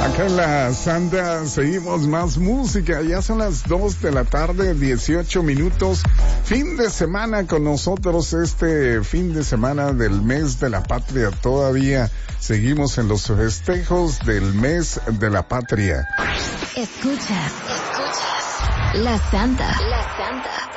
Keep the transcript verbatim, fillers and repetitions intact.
Acá en la Santa seguimos más música. Ya son las dos de la tarde, dieciocho minutos. Fin de semana con nosotros, este fin de semana del mes de la patria. Todavía seguimos en los festejos del mes de la patria. Escuchas, escuchas. La Santa, la Santa.